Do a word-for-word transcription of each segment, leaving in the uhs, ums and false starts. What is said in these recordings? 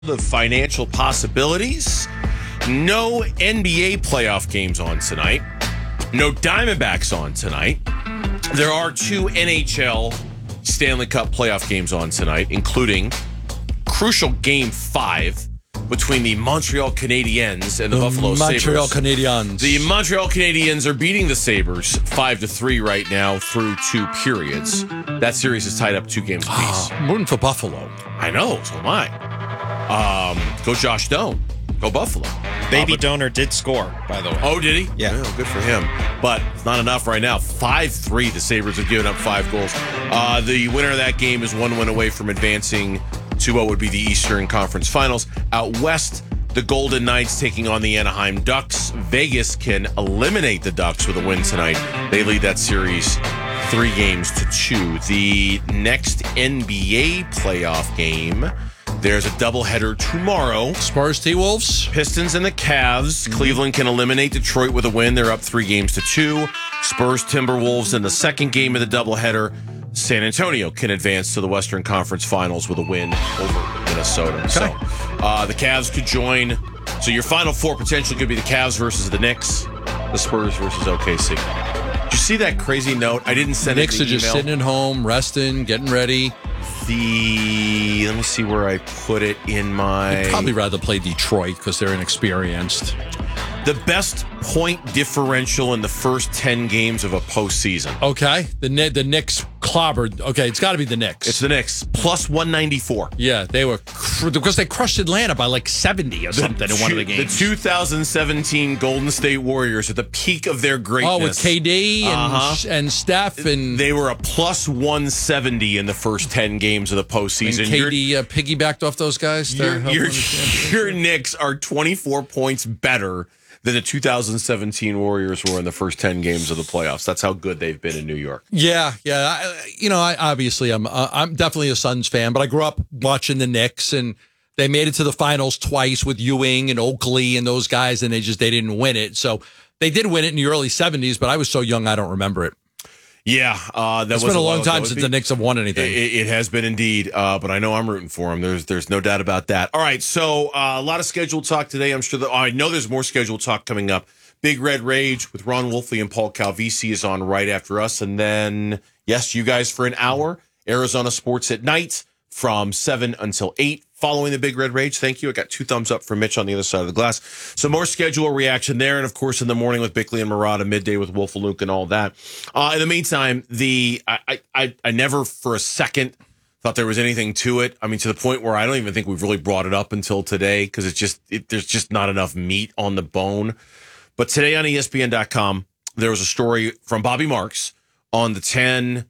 The financial possibilities. No N B A playoff games on tonight. No Diamondbacks on tonight. There are two N H L Stanley Cup playoff games on tonight, including crucial game five between the Montreal Canadiens and the, the Buffalo Montreal Sabres. Canadiens. The Montreal Canadiens are beating the Sabres five to three right now through two periods. That series is tied up two games apiece. Oh, I'm rooting for Buffalo. I know, so am I. Um, go Josh Doan. Go Buffalo. Baby uh, but, Donor did score, by the way. Oh, did he? Yeah. Well, good for him. But it's not enough right now. five three, the Sabres have given up five goals. Uh, the winner of that game is one win away from advancing to what would be the Eastern Conference Finals. Out west, the Golden Knights taking on the Anaheim Ducks. Vegas can eliminate the Ducks with a win tonight. They lead that series three games to two. The next N B A playoff game, there's a doubleheader tomorrow. Spurs T-Wolves. Pistons and the Cavs. Mm-hmm. Cleveland can eliminate Detroit with a win. They're up three games to two. Spurs Timberwolves in the second game of the doubleheader. San Antonio can advance to the Western Conference Finals with a win over Minnesota. Okay. So uh, the Cavs could join. So your final four potentially could be the Cavs versus the Knicks, the Spurs versus O K C. Did you see that crazy note? I didn't send the it Knicks in are the just email. sitting at home, resting, getting ready. The let me see where I put it in my. I'd probably rather play Detroit because they're inexperienced. The best point differential in the first ten games of a postseason. Okay, the the Knicks clobbered. Okay, it's got to be the Knicks. It's the Knicks plus one ninety-four. Yeah, they were cr- because they crushed Atlanta by like seventy or something the, in one of the games. The two thousand seventeen Golden State Warriors at the peak of their greatness. Oh, with K D and uh-huh. and Steph and they were a plus one seventy in the first ten games of the postseason. And K D uh, piggybacked off those guys. Your, your, your Knicks are twenty-four points better than the two thousand seventeen Warriors were in the first ten games of the playoffs. That's how good they've been in New York. Yeah, yeah. I, you know, I obviously I'm uh, I'm definitely a Suns fan, but I grew up watching the Knicks, and they made it to the finals twice with Ewing and Oakley and those guys, and they just they didn't win it. So they did win it in the early seventies, but I was so young I don't remember it. Yeah, uh, that it's was been a long ago. time since be, the Knicks have won anything. It, it has been indeed, uh, but I know I'm rooting for them. There's there's no doubt about that. All right, so uh, a lot of scheduled talk today. I'm sure that oh, I know there's more scheduled talk coming up. Big Red Rage with Ron Wolfley and Paul Calvisi is on right after us, and then yes, you guys for an hour. Arizona Sports at Night from seven until eight. Following the Big Red Rage, thank you. I got two thumbs up from Mitch on the other side of the glass. So more schedule reaction there. And, of course, in the morning with Bickley and Murata, midday with Wolf and Luke and all that. Uh, in the meantime, the I, I, I never for a second thought there was anything to it. I mean, to the point where I don't even think we've really brought it up until today because it's just it, there's just not enough meat on the bone. But today on E S P N dot com, there was a story from Bobby Marks on the ten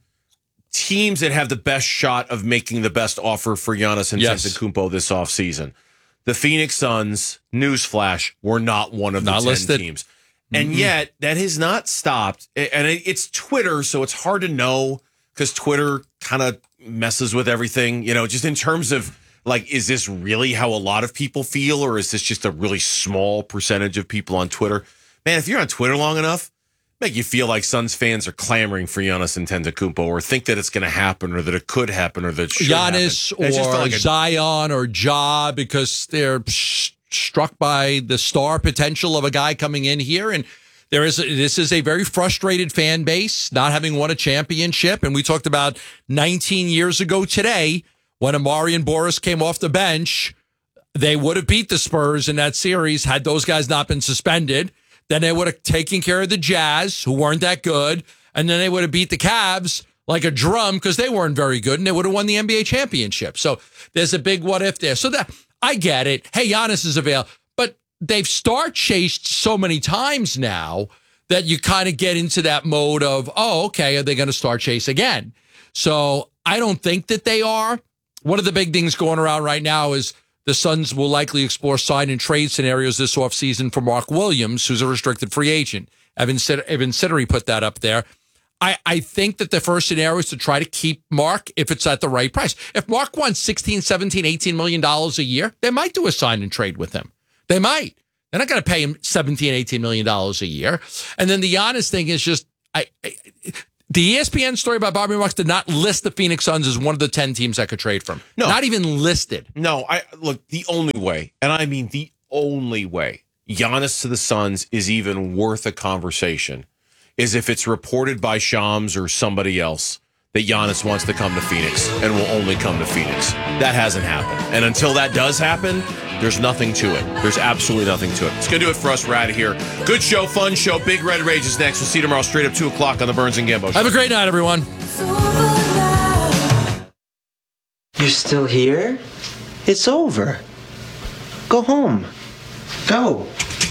teams that have the best shot of making the best offer for Giannis Antetokounmpo yes. this offseason. The Phoenix Suns, newsflash, were not one of the not ten listed. teams. And mm-hmm. yet, that has not stopped. And it's Twitter, so it's hard to know because Twitter kind of messes with everything. You know, just in terms of, like, is this really how a lot of people feel, or is this just a really small percentage of people on Twitter? Man, if you're on Twitter long enough, make you feel like Suns fans are clamoring for Giannis Antetokounmpo, or think that it's going to happen, or that it could happen, or that it should Giannis happen. or like a- Zion or Ja, because they're sh- struck by the star potential of a guy coming in here, and there is a, this is a very frustrated fan base not having won a championship. And we talked about nineteen years ago today when Amari and Boris came off the bench, they would have beat the Spurs in that series had those guys not been suspended. Then they would have taken care of the Jazz, who weren't that good. And then they would have beat the Cavs like a drum because they weren't very good, and they would have won the N B A championship. So there's a big what if there. So that I get it. Hey, Giannis is available. But they've star chased so many times now that you kind of get into that mode of, oh, okay, are they going to star chase again? So I don't think that they are. One of the big things going around right now is the Suns will likely explore sign and trade scenarios this offseason for Mark Williams, who's a restricted free agent. Evan, Evan Siddery put that up there. I, I think that the first scenario is to try to keep Mark if it's at the right price. If Mark wants sixteen, seventeen, eighteen million dollars a year, they might do a sign and trade with him. They might. They're not going to pay him seventeen, eighteen million dollars a year. And then the Giannis thing is just, I, I The E S P N story about Bobby Marks did not list the Phoenix Suns as one of the ten teams that could trade from. No. Not even listed. No, I look, the only way, and I mean the only way Giannis to the Suns is even worth a conversation is if it's reported by Shams or somebody else that Giannis wants to come to Phoenix and will only come to Phoenix. That hasn't happened. And until that does happen, there's nothing to it. There's absolutely nothing to it. It's going to do it for us. We're out of here. Good show, fun show. Big Red Rage is next. We'll see you tomorrow straight up two o'clock on the Burns and Gambo show. Have a great night, everyone. You're still here? It's over. Go home. Go.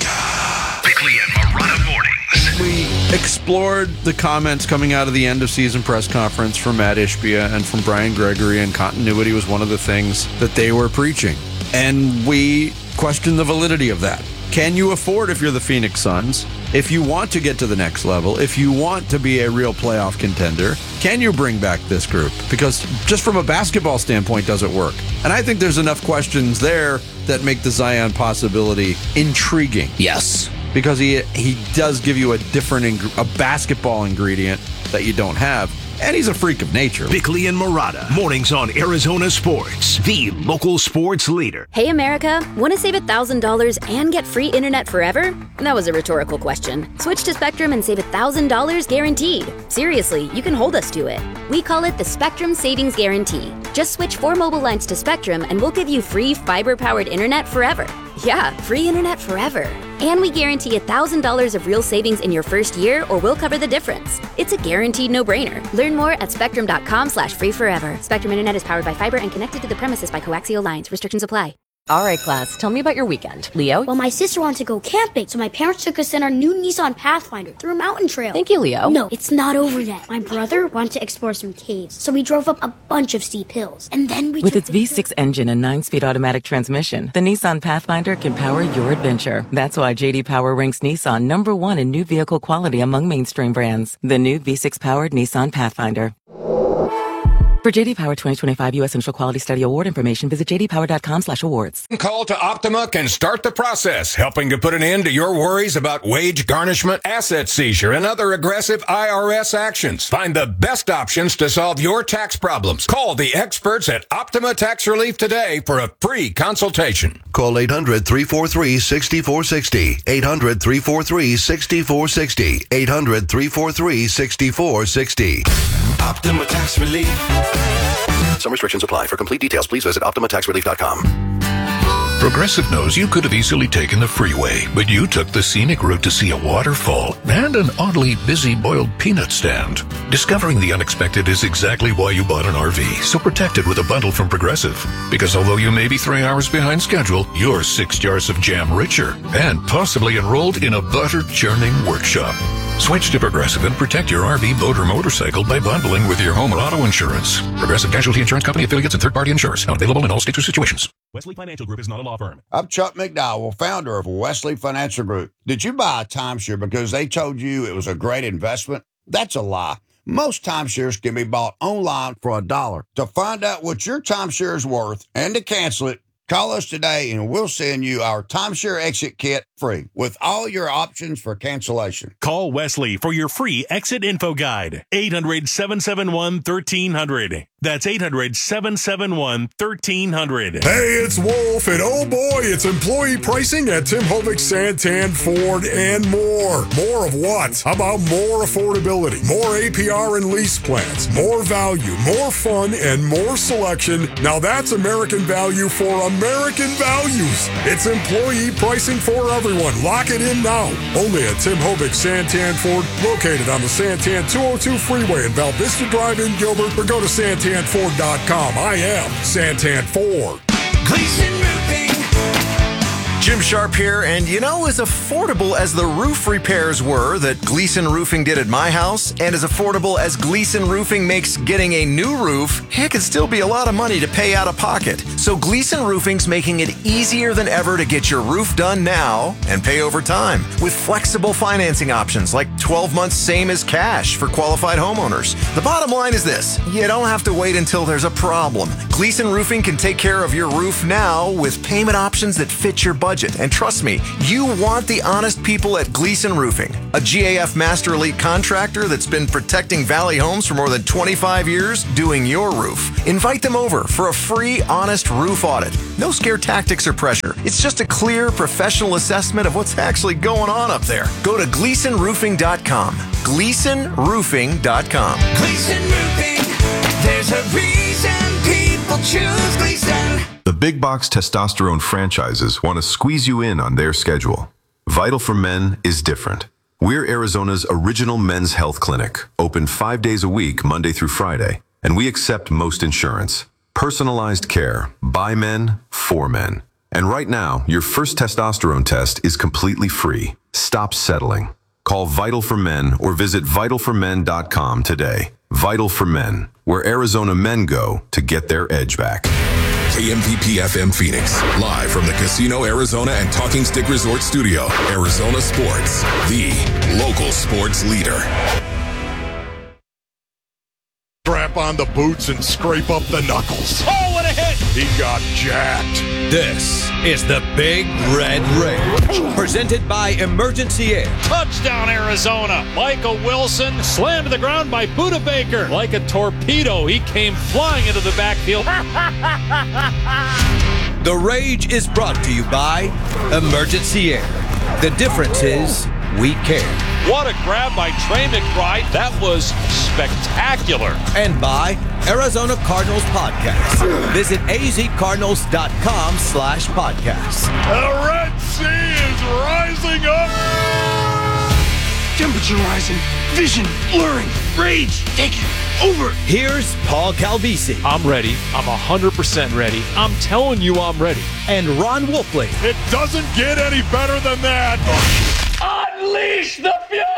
Bickley and Marotta mornings. We explored the comments coming out of the end of season press conference from Matt Ishbia and from Brian Gregory, and continuity was one of the things that they were preaching. And we questioned the validity of that. Can you afford, if you're the Phoenix Suns, if you want to get to the next level, if you want to be a real playoff contender, can you bring back this group? Because just from a basketball standpoint, does it work? And I think there's enough questions there that make the Zion possibility intriguing. Yes. Because he he does give you a different, ing- a basketball ingredient that you don't have. And he's a freak of nature. Bickley and Marotta, mornings on Arizona Sports, the local sports leader. Hey, America, want to save one thousand dollars and get free internet forever? That was a rhetorical question. Switch to Spectrum and save one thousand dollars guaranteed. Seriously, you can hold us to it. We call it the Spectrum Savings Guarantee. Just switch four mobile lines to Spectrum and we'll give you free fiber-powered internet forever. Yeah, free internet forever. And we guarantee one thousand dollars of real savings in your first year or we'll cover the difference. It's a guaranteed no-brainer. Learn more at spectrum.com slash free forever. Spectrum Internet is powered by fiber and connected to the premises by coaxial lines. Restrictions apply. All right, class, tell me about your weekend. Leo? Well, my sister wanted to go camping, so my parents took us in our new Nissan Pathfinder through a mountain trail. Thank you, Leo. No, it's not over yet. My brother wanted to explore some caves, so we drove up a bunch of steep hills. And then we With took its V six engine and nine-speed automatic transmission, the Nissan Pathfinder can power your adventure. That's why J D Power ranks Nissan number one in new vehicle quality among mainstream brands. The new V six-powered Nissan Pathfinder. For J D Power twenty twenty-five U S Central Quality Study Award information, visit j d power dot com slash awards. Call to Optima can start the process, helping to put an end to your worries about wage garnishment, asset seizure, and other aggressive I R S actions. Find the best options to solve your tax problems. Call the experts at Optima Tax Relief today for a free consultation. Call eight hundred, three four three, six four six zero. eight hundred, three four three, six four six zero. eight hundred, three four three, six four six zero. Optima Tax Relief. Some restrictions apply. For complete details, please visit optima tax relief dot com. Progressive knows you could have easily taken the freeway, but you took the scenic route to see a waterfall and an oddly busy boiled peanut stand. Discovering the unexpected is exactly why you bought an R V, so protect it with a bundle from Progressive. Because although you may be three hours behind schedule, you're six jars of jam richer and possibly enrolled in a butter churning workshop. Switch to Progressive and protect your R V, boat, or motorcycle by bundling with your home or auto insurance. Progressive Casualty Insurance Company affiliates and third-party insurers. Not available in all states or situations. Wesley Financial Group is not a law firm. I'm Chuck McDowell, founder of Wesley Financial Group. Did you buy a timeshare because they told you it was a great investment? That's a lie. Most timeshares can be bought online for a dollar. To find out what your timeshare is worth and to cancel it, call us today and we'll send you our timeshare exit kit free with all your options for cancellation. Call Wesley for your free exit info guide. eight hundred, seven seven one, one three zero zero. That's eight hundred, seven seven one, one three zero zero. Hey, it's Wolf, and oh boy, it's employee pricing at Tim Hovick, Santan, Ford, and more. More of what? How about more affordability, more A P R and lease plans, more value, more fun, and more selection? Now that's American value for American values. It's employee pricing for everyone. Lock it in now. Only at Tim Hovick, Santan, Ford, located on the Santan two oh two freeway in Val Vista Drive in Gilbert, or go to santan ford dot com. I am Santan Ford. Gleason Roofing. Jim Sharp here, and you know, as affordable as the roof repairs were that Gleason Roofing did at my house, and as affordable as Gleason Roofing makes getting a new roof, it can still be a lot of money to pay out of pocket. So Gleason Roofing's making it easier than ever to get your roof done now and pay over time with flexible financing options like twelve months same as cash for qualified homeowners. The bottom line is this: you don't have to wait until there's a problem. Gleason Roofing can take care of your roof now with payment options that fit your budget budget. And trust me, you want the honest people at Gleason Roofing, a G A F Master Elite contractor that's been protecting Valley Homes for more than twenty-five years, doing your roof. Invite them over for a free, honest roof audit. No scare tactics or pressure. It's just a clear, professional assessment of what's actually going on up there. Go to gleason roofing dot com. gleason roofing dot com. Gleason Roofing, there's a reason people choose Gleason. The big box testosterone franchises want to squeeze you in on their schedule. Vital for Men is different. We're Arizona's original men's health clinic, open five days a week, Monday through Friday, and we accept most insurance. Personalized care, by men, for men. And right now, your first testosterone test is completely free. Stop settling. Call Vital for Men or visit vital for men dot com today. Vital for Men, where Arizona men go to get their edge back. K M V P F M Phoenix, live from the Casino Arizona and Talking Stick Resort Studio. Arizona Sports, the local sports leader. Strap on the boots and scrape up the knuckles. Oh, what a hit! He got jacked. This is the Big Red Rage, presented by Emergency Air. Touchdown, Arizona. Michael Wilson slammed to the ground by Buda Baker. Like a torpedo, he came flying into the backfield. The Rage is brought to you by Emergency Air. The difference is we care. What a grab by Trey McBride. That was spectacular. And by Arizona Cardinals Podcast. Visit azcardinals.com slash podcast. The Red Sea is rising up. Temperature rising. Vision blurring. Rage taking over. Here's Paul Calvisi. I'm ready. I'm one hundred percent ready. I'm telling you I'm ready. And Ron Wolfley. It doesn't get any better than that. Unleash the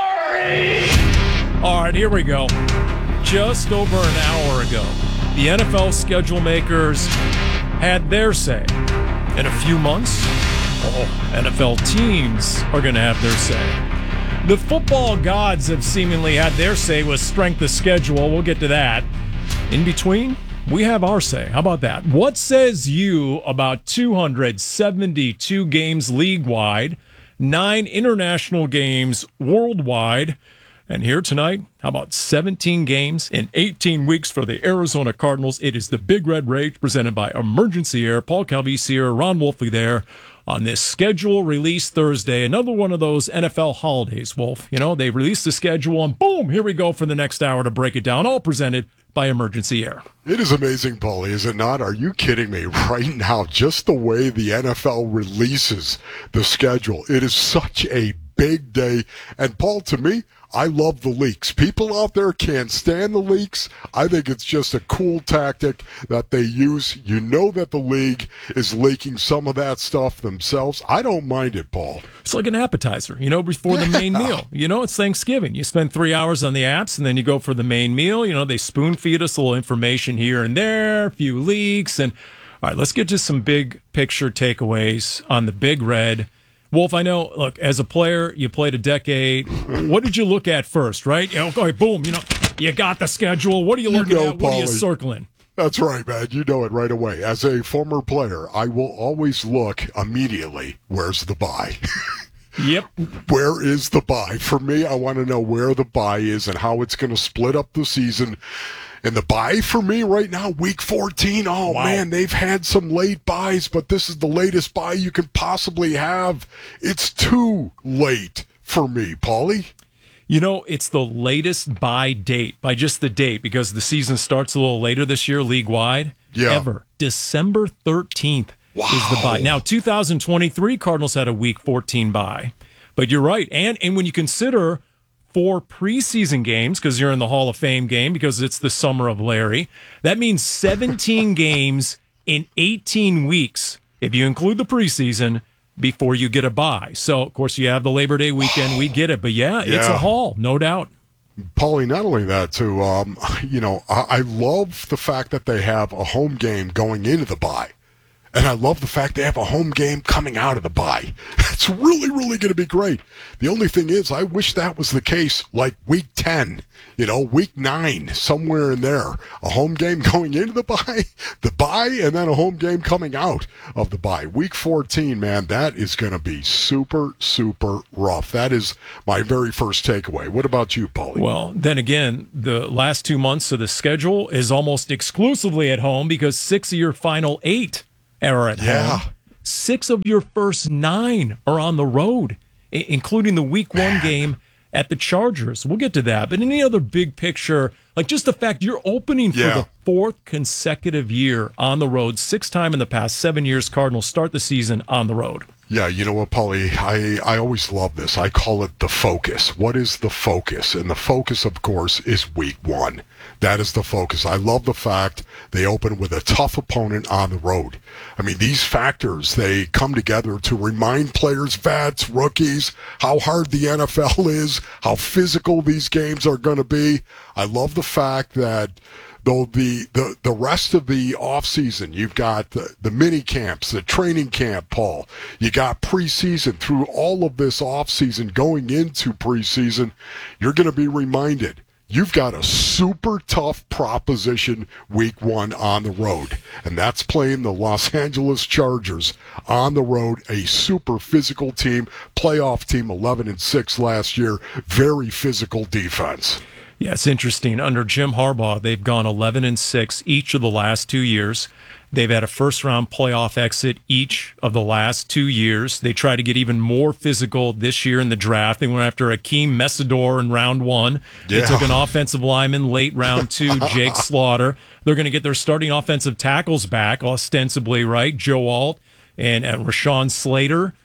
fury! All right, here we go. Just over an hour ago, the N F L schedule makers had their say. In a few months, oh, N F L teams are going to have their say. The football gods have seemingly had their say with strength of schedule. We'll get to that. In between, we have our say. How about that? What says you about two hundred seventy-two games league-wide, nine international games worldwide, and here tonight, how about seventeen games in eighteen weeks for the Arizona Cardinals? It is the Big Red Rage presented by Emergency Air. Paul Calvisi here, Ron Wolfley there on this schedule release Thursday. Another one of those N F L holidays, Wolf. You know, they release the schedule and boom, here we go for the next hour to break it down, all presented by Emergency Air. It is amazing, Paulie, is it not? Are you kidding me? Right now, just the way the N F L releases the schedule, it is such a big day. And Paul, to me, I love the leaks. People out there can't stand the leaks. I think it's just a cool tactic that they use. You know that the league is leaking some of that stuff themselves. I don't mind it, Paul. It's like an appetizer, you know, before the main meal. You know, it's Thanksgiving. You spend three hours on the apps, and then you go for the main meal. You know, they spoon feed us a little information here and there, a few leaks. And all right, let's get to some big picture takeaways on the Big Red. Wolf, I know, look, as a player, you played a decade. What did you look at first, right? You know, okay, boom, you know, you got the schedule. What are you looking you know, at? What Paulie, are you circling? That's right, man. You know it right away. As a former player, I will always look immediately, where's the bye? Yep. Where is the bye? For me, I want to know where the bye is and how it's going to split up the season. And the bye for me right now, week fourteen, oh, wow. Man, they've had some late buys, but this is the latest buy you can possibly have. It's too late for me, Paulie. You know, it's the latest buy date, by just the date, because the season starts a little later this year, league-wide, yeah. ever. December thirteenth wow. is the buy. Now, two thousand twenty-three, Cardinals had a week fourteen buy. But you're right, and, and when you consider four preseason games, because you're in the Hall of Fame game, because it's the summer of Larry. That means seventeen games in eighteen weeks, if you include the preseason, before you get a bye. So, of course, you have the Labor Day weekend. We get it. But, yeah, yeah. it's a haul, no doubt. Paulie, not only that, too, um, you know, I, I love the fact that they have a home game going into the bye. And I love the fact they have a home game coming out of the bye. It's really, really going to be great. The only thing is, I wish that was the case like week ten, you know, week nine, somewhere in there. A home game going into the bye, the bye, and then a home game coming out of the bye. Week fourteen, man, that is going to be super, super rough. That is my very first takeaway. What about you, Paulie? Well, then again, the last two months of the schedule is almost exclusively at home because six of your final eight are at yeah. home. Six of your first nine are on the road, I- including the week one game at the Chargers. We'll get to that. But any other big picture, like just the fact you're opening for Yeah. the fourth consecutive year on the road, six time in the past seven years, Cardinals start the season on the road. Yeah, you know what, Paulie? I, I always love this. I call it the focus. What is the focus? And the focus, of course, is week one. That is the focus. I love the fact they open with a tough opponent on the road. I mean, these factors, they come together to remind players, vets, rookies, how hard the N F L is, how physical these games are going to be. I love the fact that though the, the, the rest of the offseason, you've got the, the mini camps, the training camp, Paul. You got preseason. Through all of this offseason going into preseason, you're going to be reminded you've got a super tough proposition week one on the road, and that's playing the Los Angeles Chargers on the road, a super physical team, playoff team, eleven and six last year, very physical defense. Yeah, it's interesting. Under Jim Harbaugh, they've gone eleven and six each of the last two years. They've had a first-round playoff exit each of the last two years. They try to get even more physical this year in the draft. They went after Akeem Mesidor in round one. They Yeah. took an offensive lineman late round two, Jake Slaughter. They're going to get their starting offensive tackles back, ostensibly, right? Joe Alt and, and Rashawn Slater.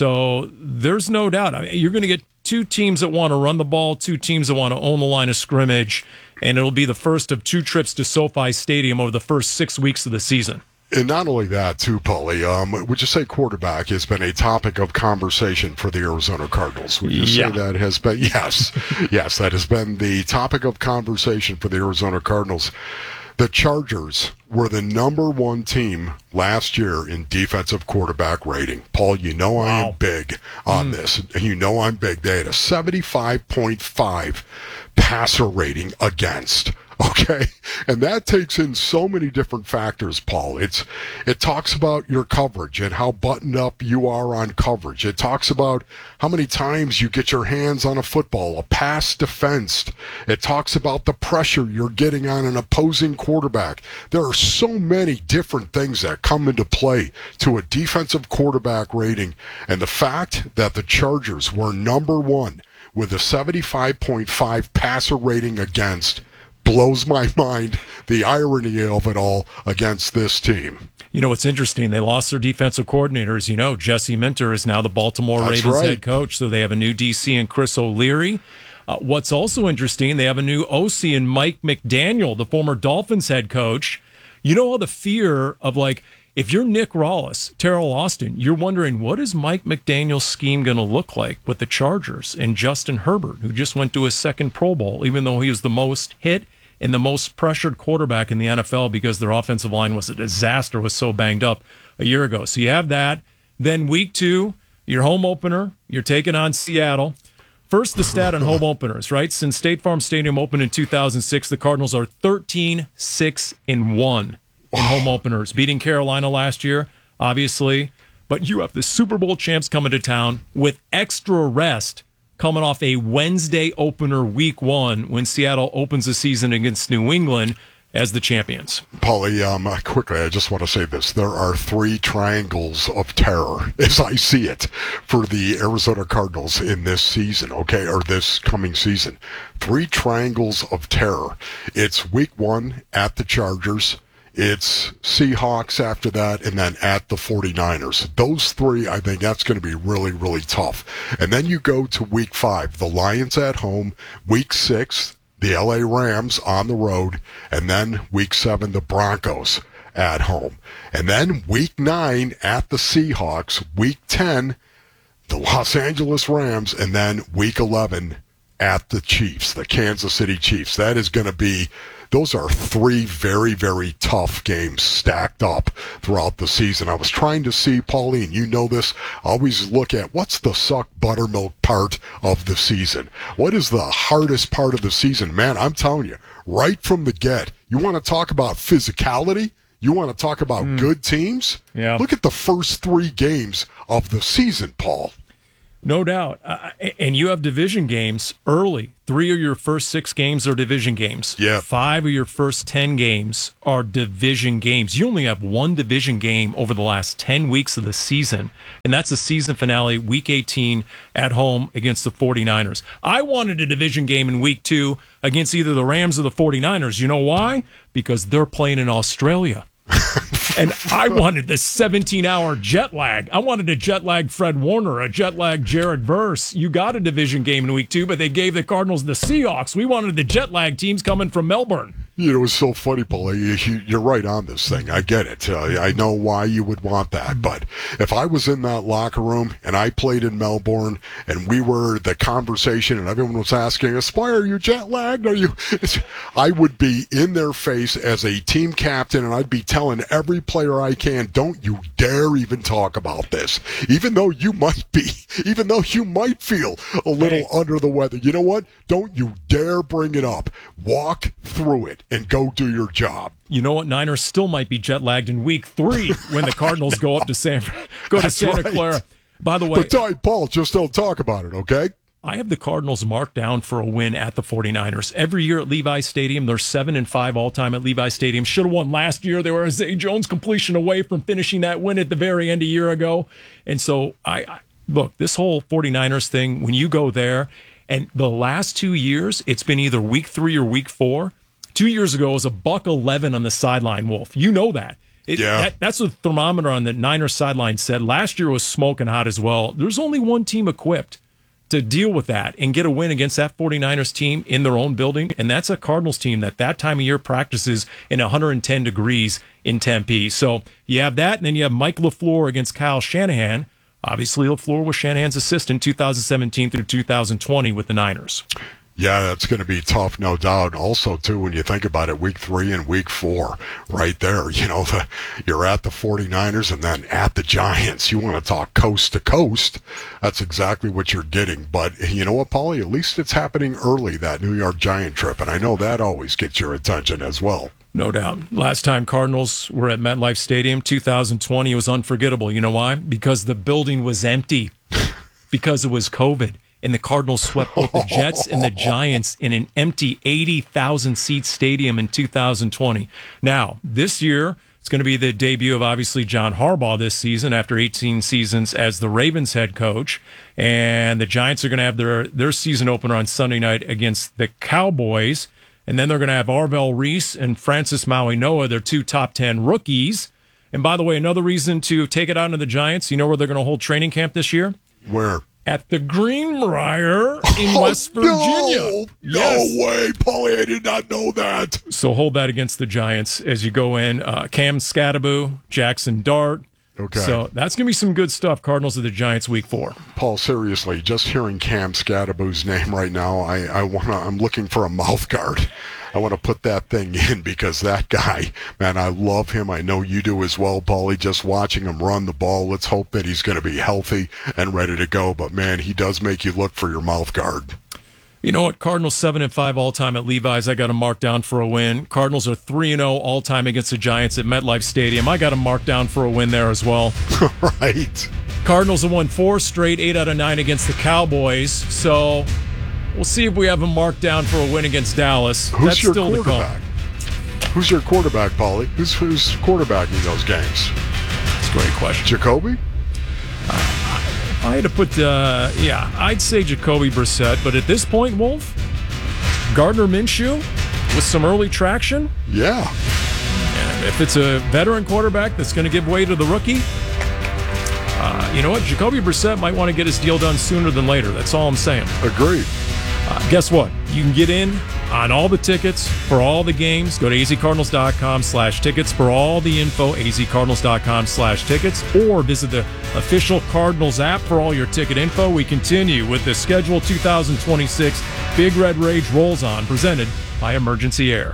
So there's no doubt. I mean, you're going to get two teams that want to run the ball, two teams that want to own the line of scrimmage, and it'll be the first of two trips to SoFi Stadium over the first six weeks of the season. And not only that, too, Paulie, um, would you say quarterback has been a topic of conversation for the Arizona Cardinals? Would you Yeah. say that has been? Yes. Yes, that has been the topic of conversation for the Arizona Cardinals. The Chargers were the number one team last year in defensive quarterback rating. Paul, you know I am big on Mm. this. You know I'm big. They had a seventy-five point five passer rating against. Okay, and that takes in so many different factors, Paul. It's it talks about your coverage and how buttoned up you are on coverage. It talks about how many times you get your hands on a football, a pass defensed. It talks about the pressure you're getting on an opposing quarterback. There are so many different things that come into play to a defensive quarterback rating, and the fact that the Chargers were number one with a seventy-five point five passer rating against blows my mind, the irony of it all against this team. You know, what's interesting, they lost their defensive coordinators. You know, Jesse Minter is now the Baltimore That's Ravens right. head coach, so they have a new D C in Chris O'Leary. Uh, what's also interesting, they have a new O C in Mike McDaniel, the former Dolphins head coach. You know all the fear of, like, if you're Nick Rawlis, Terrell Austin, you're wondering, what is Mike McDaniel's scheme going to look like with the Chargers and Justin Herbert, who just went to his second Pro Bowl, even though he was the most hit and the most pressured quarterback in the N F L because their offensive line was a disaster, was so banged up a year ago. So you have that. Then week two, your home opener, you're taking on Seattle. First, the stat on home openers, right? Since State Farm Stadium opened in two thousand six, the Cardinals are thirteen six and one in home openers, beating Carolina last year, obviously. But you have the Super Bowl champs coming to town with extra rest coming off a Wednesday opener week one when Seattle opens the season against New England as the champions. Paulie, um, quickly, I just want to say this. There are three triangles of terror, as I see it, for the Arizona Cardinals in this season, okay, or this coming season. Three triangles of terror. It's week one at the Chargers. It's Seahawks after that, and then at the forty-niners. Those three, I think that's going to be really, really tough. And then you go to week five, the Lions at home, week six, the L A Rams on the road, and then week seven, the Broncos at home. And then week nine at the Seahawks, week ten, the Los Angeles Rams, and then week eleven at the Chiefs, the Kansas City Chiefs. That is going to be, those are three very, very tough games stacked up throughout the season. I was trying to see, Pauline, you know this, I always look at what's the suck buttermilk part of the season. What is the hardest part of the season? Man, I'm telling you, right from the get, you want to talk about physicality? You want to talk about mm. good teams? Yeah. Look at the first three games of the season, Paul. No doubt. Uh, and you have division games early. Three of your first six games are division games. Yeah. Five of your first ten games are division games. You only have one division game over the last ten weeks of the season, and that's the season finale, week eighteen, at home against the forty-niners. I wanted a division game in week two against either the Rams or the forty-niners. You know why? Because they're playing in Australia. And I wanted the seventeen-hour jet lag. I wanted a jet lag Fred Warner, a jet lag Jared Verse. You got a division game in week two, but they gave the Cardinals the Seahawks. We wanted the jet lag teams coming from Melbourne. You know, it was so funny, Paul. You, you're right on this thing. I get it. Uh, I know why you would want that. But if I was in that locker room and I played in Melbourne and we were the conversation and everyone was asking, Aspire, are you jet lagged? Are you? I would be in their face as a team captain and I'd be telling every player I can, don't you dare even talk about this. Even though you might be, even though you might feel a little under the weather. You know what? Don't you dare bring it up. Walk through it and go do your job. You know what? Niners still might be jet lagged in week three when the Cardinals go up to San go to That's Santa right. Clara. By the way, but tell Paul, just don't talk about it, okay? I have the Cardinals marked down for a win at the forty-niners. Every year at Levi Stadium, they're seven and five all time at Levi Stadium. Should have won last year. They were a Zay Jones completion away from finishing that win at the very end a year ago. And so I, I look, this whole forty-niners thing, when you go there, and the last two years, it's been either week three or week four. Two years ago, it was a buck eleven on the sideline, Wolf. You know that. It, yeah. That, that's what the thermometer on the Niners sideline said. Last year was smoking hot as well. There's only one team equipped to deal with that and get a win against that forty-niners team in their own building, and that's a Cardinals team that that time of year practices in one hundred ten degrees in Tempe. So you have that, and then you have Mike LaFleur against Kyle Shanahan. Obviously, LaFleur was Shanahan's assistant two thousand seventeen through two thousand twenty with the Niners. Yeah, that's going to be tough, no doubt. Also, too, when you think about it, week three and week four, right there, you know, the, you're at the forty-niners and then at the Giants. You want to talk coast to coast. That's exactly what you're getting. But you know what, Paulie? At least it's happening early, that New York Giant trip. And I know that always gets your attention as well. No doubt. Last time Cardinals were at MetLife Stadium, two thousand twenty, was unforgettable. You know why? Because the building was empty. Because it was COVID. And the Cardinals swept both the Jets and the Giants in an empty eighty thousand seat stadium in two thousand twenty. Now, this year, it's going to be the debut of, obviously, John Harbaugh this season after eighteen seasons as the Ravens head coach. And the Giants are going to have their, their season opener on Sunday night against the Cowboys. And then they're going to have Arvell Reese and Francis Maui-Noa, their two top ten rookies. And by the way, another reason to take it out on the Giants, you know where they're going to hold training camp this year? Where? At the Greenbrier in oh, West Virginia. No, yes. no way, Paulie, I did not know that. So hold that against the Giants as you go in. Uh, Cam Scatterbo, Jackson Dart. Okay. So that's going to be some good stuff, Cardinals of the Giants week four. Paul, seriously, just hearing Cam Scatterbo's name right now, I, I wanna, I'm looking for a mouth guard. I want to put that thing in because that guy, man, I love him. I know you do as well, Paulie. Just watching him run the ball, let's hope that he's going to be healthy and ready to go. But, man, he does make you look for your mouth guard. You know what? Cardinals seven and five all time at Levi's. I got them marked down for a win. Cardinals are three and zero all time against the Giants at MetLife Stadium. I got them marked down for a win there as well. Right. Cardinals have won four straight, eight out of nine against the Cowboys. So we'll see if we have them marked down for a win against Dallas. Who's That's your still quarterback? Who's your quarterback, Paulie? Who's who's quarterbacking those games? That's a great question. Jacoby? Uh, I had to put, uh, yeah, I'd say Jacoby Brissett, but at this point, Wolf, Gardner Minshew with some early traction. Yeah. And if it's a veteran quarterback that's going to give way to the rookie, uh, you know what? Jacoby Brissett might want to get his deal done sooner than later. That's all I'm saying. Agreed. Uh, guess what? You can get in on all the tickets for all the games. Go to azcardinals.com slash tickets for all the info, azcardinals.com slash tickets, or visit the official Cardinals app for all your ticket info. We continue with the Schedule two thousand twenty-six Big Red Rage Rolls On, presented by Emergency Air.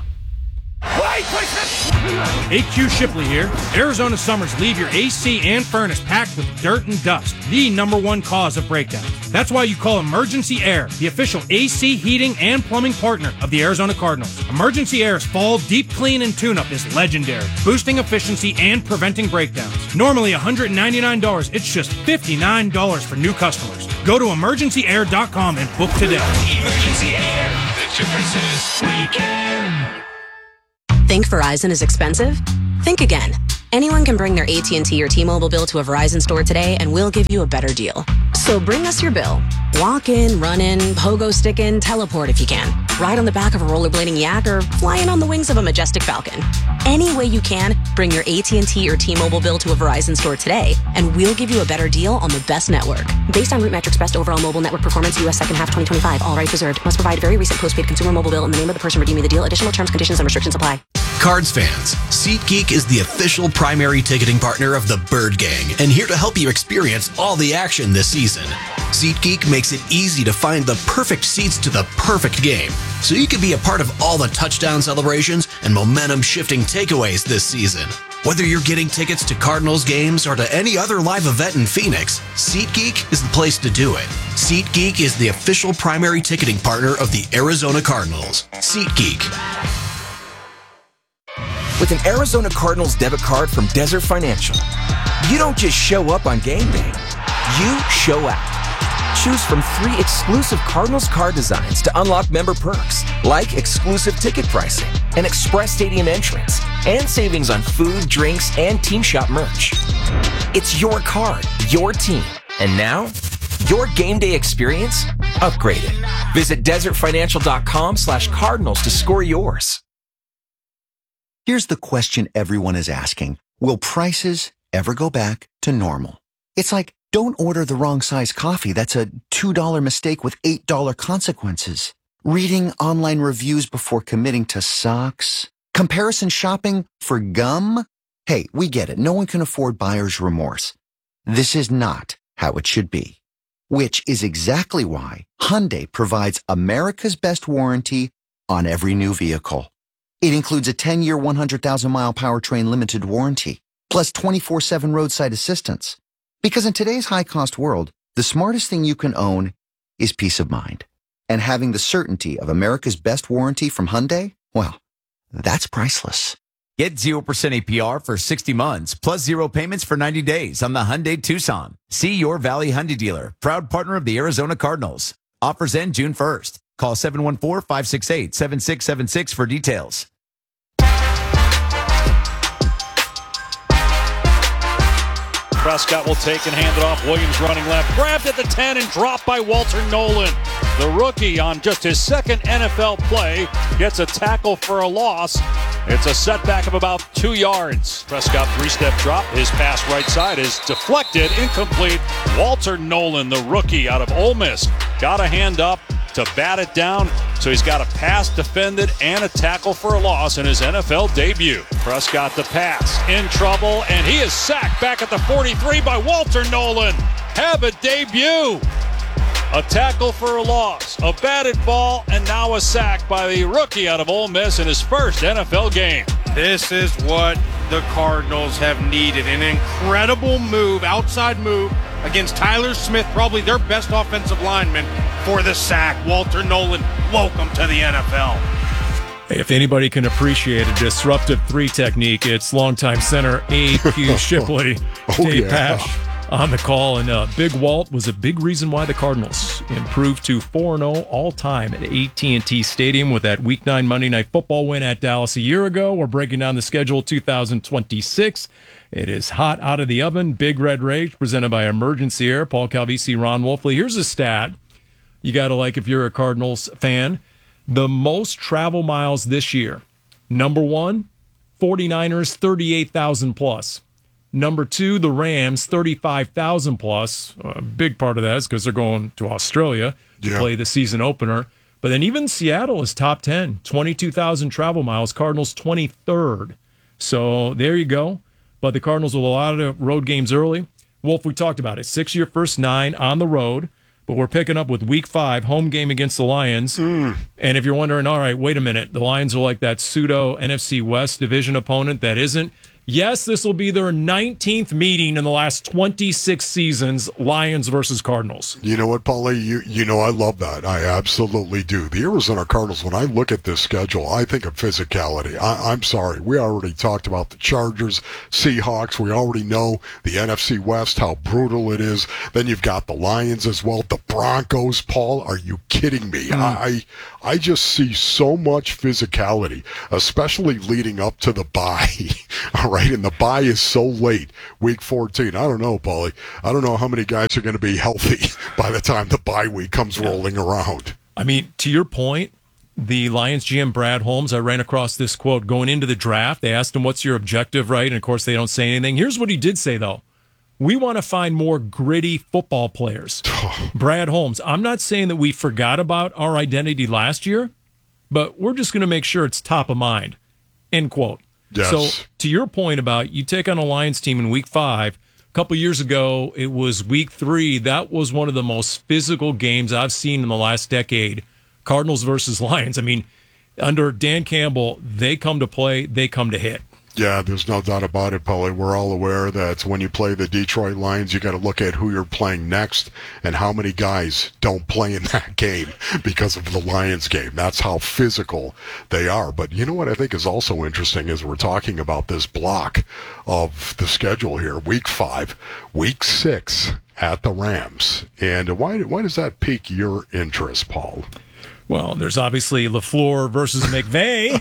A Q Shipley here. Arizona summers leave your A C and furnace packed with dirt and dust, the number one cause of breakdowns. That's why you call Emergency Air, the official A C heating and plumbing partner of the Arizona Cardinals. Emergency Air's fall deep clean and tune-up is legendary, boosting efficiency and preventing breakdowns. Normally one hundred ninety-nine dollars, it's just fifty-nine dollars for new customers. Go to emergency air dot com and book today. Emergency Air. The difference is we care. Think Verizon is expensive? Think again. Anyone can bring their A T and T or T-Mobile bill to a Verizon store today, and we'll give you a better deal. So bring us your bill. Walk in, run in, pogo stick in, teleport if you can. Ride on the back of a rollerblading yak or fly in on the wings of a majestic falcon. Any way you can, bring your A T and T or T-Mobile bill to a Verizon store today, and we'll give you a better deal on the best network. Based on RootMetrics Best Overall Mobile Network Performance, U S second half twenty twenty-five. All rights reserved. Must provide very recent postpaid consumer mobile bill in the name of the person redeeming the deal. Additional terms, conditions, and restrictions apply. Cards fans, SeatGeek is the official primary ticketing partner of the Bird Gang and here to help you experience all the action this season. SeatGeek makes it easy to find the perfect seats to the perfect game, so you can be a part of all the touchdown celebrations and momentum-shifting takeaways this season. Whether you're getting tickets to Cardinals games or to any other live event in Phoenix, SeatGeek is the place to do it. SeatGeek is the official primary ticketing partner of the Arizona Cardinals. SeatGeek. With an Arizona Cardinals debit card from Desert Financial, you don't just show up on game day, you show out. Choose from three exclusive Cardinals card designs to unlock member perks, like exclusive ticket pricing, an express stadium entrance, and savings on food, drinks, and team shop merch. It's your card, your team, and now, your game day experience upgraded. Visit desertfinancial.com slash cardinals to score yours. Here's the question everyone is asking. Will prices ever go back to normal? It's like, don't order the wrong size coffee. That's a two dollar mistake with eight dollar consequences. Reading online reviews before committing to socks. Comparison shopping for gum. Hey, we get it. No one can afford buyer's remorse. This is not how it should be. Which is exactly why Hyundai provides America's best warranty on every new vehicle. It includes a ten year, one hundred thousand mile powertrain limited warranty, plus twenty-four seven roadside assistance. Because in today's high-cost world, the smartest thing you can own is peace of mind. And having the certainty of America's best warranty from Hyundai, well, that's priceless. Get zero percent A P R for sixty months, plus zero payments for ninety days on the Hyundai Tucson. See your Valley Hyundai dealer, proud partner of the Arizona Cardinals. Offers end June first. Call seven one four, five six eight, seven six seven six for details. Prescott will take and hand it off. Williams running left. Grabbed at the ten and dropped by Walter Nolan. The rookie on just his second N F L play gets a tackle for a loss. It's a setback of about two yards. Prescott three-step drop. His pass right side is deflected, incomplete. Walter Nolan, the rookie out of Ole Miss, got a hand up to bat it down. So he's got a pass defended and a tackle for a loss in his N F L debut. Prescott the pass, in trouble, and he is sacked back at the forty-three by Walter Nolan. Have a debut. A tackle for a loss, a batted ball, and now a sack by the rookie out of Ole Miss in his first N F L game. This is what the Cardinals have needed. An incredible move, outside move against Tyler Smith, probably their best offensive lineman, for the sack. Walter Nolan, welcome to the N F L. If anybody can appreciate a disruptive three technique, it's longtime center A Q Shipley. Oh, Dave yeah. Pasch on the call. And uh, Big Walt was a big reason why the Cardinals improved to four and oh all-time at A T and T Stadium with that Week nine Monday Night Football win at Dallas a year ago. We're breaking down the schedule two thousand twenty-six. It is hot out of the oven. Big Red Rage presented by Emergency Air. Paul Calvisi, Ron Wolfley. Here's a stat you got to like if you're a Cardinals fan. The most travel miles this year. Number one, 49ers, thirty-eight thousand plus. Number two, the Rams, thirty-five thousand plus. A big part of that is because they're going to Australia to Yeah. play the season opener. But then even Seattle is top ten, twenty-two thousand travel miles. Cardinals twenty-third. So there you go. But the Cardinals with a lot of road games early. Wolf, we talked about it. Six-year first nine on the road. But we're picking up with week five, home game against the Lions. Mm. And if you're wondering, all right, wait a minute, the Lions are like that pseudo N F C West division opponent that isn't. Yes, this will be their nineteenth meeting in the last twenty-six seasons, Lions versus Cardinals. You know what, Paulie? You you know I love that. I absolutely do. The Arizona Cardinals, when I look at this schedule, I think of physicality. I, I'm sorry. We already talked about the Chargers, Seahawks. We already know the N F C West, how brutal it is. Then you've got the Lions as well. The Broncos, Paul, are you kidding me? Mm. I, I just see so much physicality, especially leading up to the bye. All right. Right, and the bye is so late, week fourteen. I don't know, Paulie. I don't know how many guys are going to be healthy by the time the bye week comes rolling around. I mean, to your point, the Lions G M Brad Holmes, I ran across this quote going into the draft. They asked him, what's your objective, right? And, of course, they don't say anything. Here's what he did say, though. We want to find more gritty football players. Brad Holmes, I'm not saying that we forgot about our identity last year, but we're just going to make sure it's top of mind, end quote. Yes. So to your point about you take on a Lions team in week five, a couple years ago, it was week three. That was one of the most physical games I've seen in the last decade, Cardinals versus Lions. I mean, under Dan Campbell, they come to play, they come to hit. Yeah, there's no doubt about it, Paulie. We're all aware that when you play the Detroit Lions, you got to look at who you're playing next and how many guys don't play in that game because of the Lions game. That's how physical they are. But you know what I think is also interesting is we're talking about this block of the schedule here, week five, week six at the Rams. And why, why does that pique your interest, Paul? Well, there's obviously LaFleur versus McVay.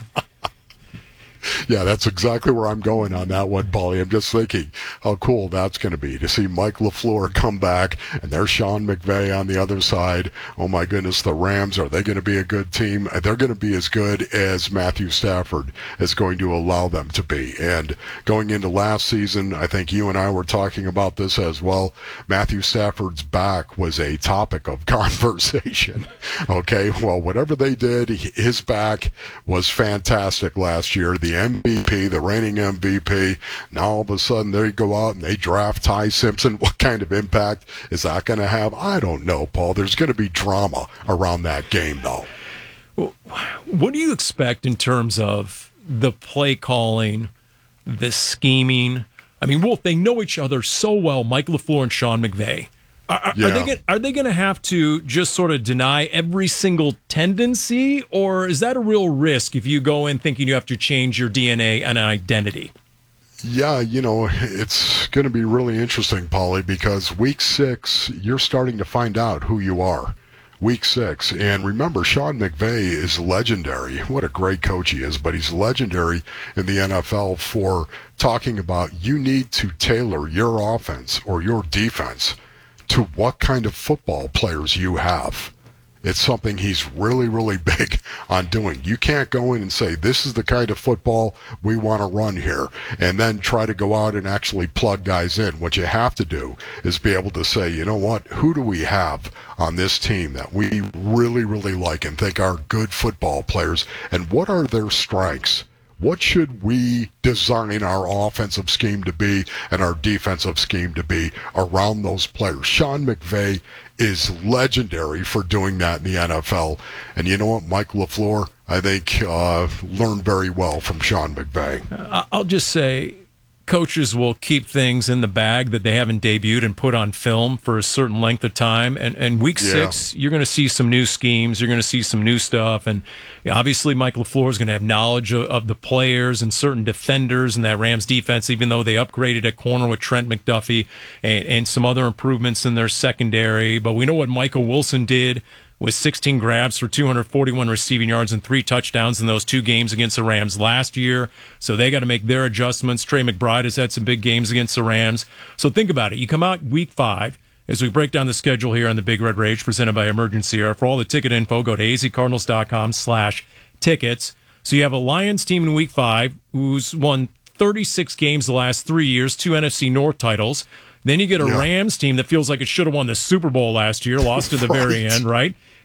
Yeah, that's exactly where I'm going on that one, Paulie. I'm just thinking how cool that's going to be to see Mike LaFleur come back, and there's Sean McVay on the other side. Oh, my goodness, the Rams, are they going to be a good team? They're going to be as good as Matthew Stafford is going to allow them to be. And going into last season, I think you and I were talking about this as well. Matthew Stafford's back was a topic of conversation. Okay, well, whatever they did, his back was fantastic last year. The M V P, the reigning M V P. Now all of a sudden they go out and they draft Ty Simpson. What kind of impact is that going to have? I don't know, Paul. There's going to be drama around that game, though. Well, what do you expect in terms of the play calling, the scheming? I mean, Wolf, they know each other so well, Mike LaFleur and Sean McVay. Are, yeah. are they gonna, are they going to have to just sort of deny every single tendency, or is that a real risk if you go in thinking you have to change your D N A and identity? Yeah, you know, it's going to be really interesting, Paulie, because week six, you're starting to find out who you are. Week six. And remember, Sean McVay is legendary. What a great coach he is, but he's legendary in the N F L for talking about you need to tailor your offense or your defense to what kind of football players you have. It's something he's really, really big on doing. You can't go in and say, this is the kind of football we want to run here, and then try to go out and actually plug guys in. What you have to do is be able to say, you know what, who do we have on this team that we really, really like and think are good football players, and what are their strengths? What should we design our offensive scheme to be and our defensive scheme to be around those players? Sean McVay is legendary for doing that in the N F L. And you know what? Mike LaFleur, I think, uh, learned very well from Sean McVay. I'll just say coaches will keep things in the bag that they haven't debuted and put on film for a certain length of time. And, and week Yeah. six, you're going to see some new schemes. You're going to see some new stuff. And obviously, Mike LaFleur is going to have knowledge of, of the players and certain defenders in that Rams defense, even though they upgraded at corner with Trent McDuffie and, and some other improvements in their secondary. But we know what Michael Wilson did with sixteen grabs for two hundred forty-one receiving yards and three touchdowns in those two games against the Rams last year. So they got to make their adjustments. Trey McBride has had some big games against the Rams. So think about it. You come out week five, as we break down the schedule here on the Big Red Rage presented by Emergency Air. For all the ticket info, go to azcardinals.com slash tickets. So you have a Lions team in week five who's won thirty-six games the last three years, two N F C North titles. Then you get a Yeah. Rams team that feels like it should have won the Super Bowl last year, lost to the Right. very end, right?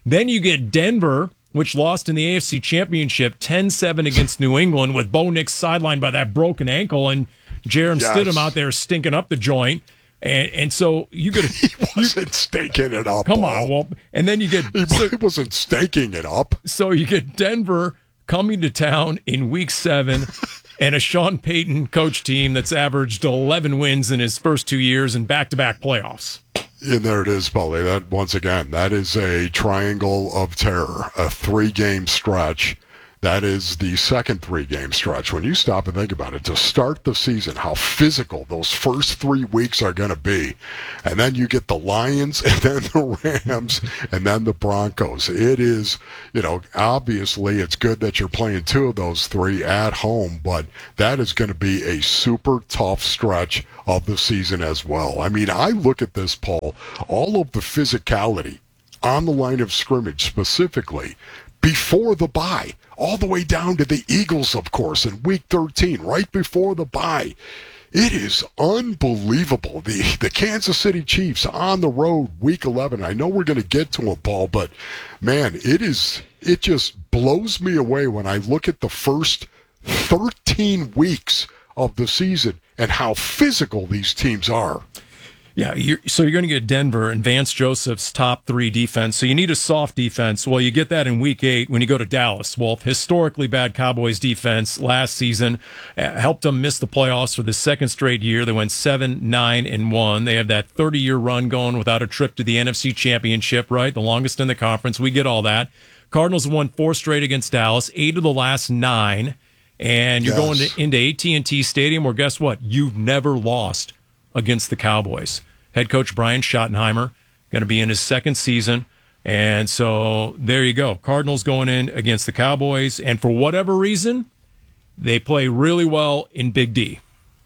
Then you get Denver, which lost in the A F C Championship ten seven against New England with Bo Nix sidelined by that broken ankle and Jaron Yes. Stidham out there stinking up the joint. And and so you get he wasn't stinking it up. Come Paul. on, well, and then you get He, so, he wasn't staking it up. so you get Denver coming to town in week seven and a Sean Payton coach team that's averaged eleven wins in his first two years and back-to-back playoffs. And there it is, Paulie. That once again, that is a triangle of terror, a three-game stretch. That is the second three-game stretch. When you stop and think about it, to start the season, how physical those first three weeks are going to be. And then you get the Lions, and then the Rams, and then the Broncos. It is, you know, obviously it's good that you're playing two of those three at home, but that is going to be a super tough stretch of the season as well. I mean, I look at this, Paul, all of the physicality on the line of scrimmage specifically before the bye, all the way down to the Eagles, of course, in week thirteen, right before the bye. It is unbelievable. The the Kansas City Chiefs on the road, week eleven. I know we're going to get to them, Paul, but man, it is it just blows me away when I look at the first thirteen weeks of the season and how physical these teams are. Yeah, you're, so you're going to get Denver and Vance Joseph's top three defense. So you need a soft defense. Well, you get that in week eight when you go to Dallas. Well, historically bad Cowboys defense last season uh, helped them miss the playoffs for the second straight year. They went seven, nine, and one. They have that thirty-year run going without a trip to the N F C Championship, right? The longest in the conference. We get all that. Cardinals won four straight against Dallas, eight of the last nine. And you're Yes. going to, into A T and T Stadium where, guess what? You've never lost against the Cowboys. Head coach Brian Schottenheimer going to be in his second season. And so there you go. Cardinals going in against the Cowboys. And for whatever reason, they play really well in Big D.